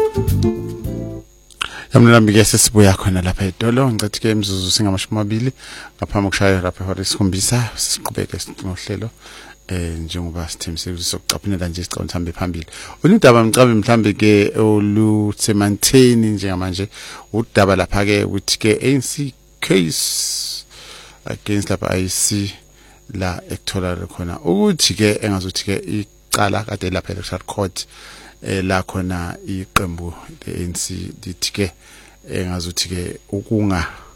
Yamnambi ke sesibuya khona lapha eDolo ngicathi ke imizuzu singamashumi amabili ngaphambi kokushaya lapha ehora lesikhombisa siqhubeke nohlelo njengoba sithembisekile sokuqaphelela nje isicelo sihambe phambili. Oludaba mcabe mhlambe ke olusemantheni njengamanje udaba lapha ke ukuthi ke ANC case against lapha IC la ekuthola khona ukuthi ke engazuthi ke iqala kade lapha electoral court la khona iqembu leANC lithi ke engazuthi ke